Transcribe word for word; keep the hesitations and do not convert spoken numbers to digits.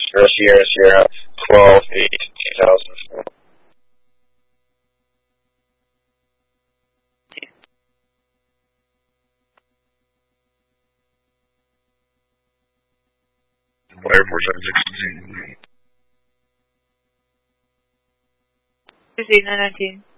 Sierra Sierra Sierra twelve eight two thousand four. Airport seven six. Tuesday nine nineteen.